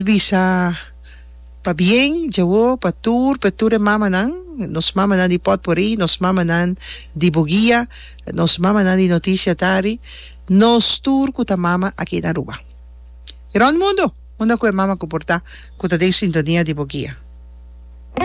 visa pa bien, jawo, patur mama nan, nos mama nan di potpourri, nos mama nan di bugia, nos mama nan di noticia tari, nos tur kuta mama aquí na Aruba. Gran mundo, una ko mama ko porta kuta de sintonia di bugia.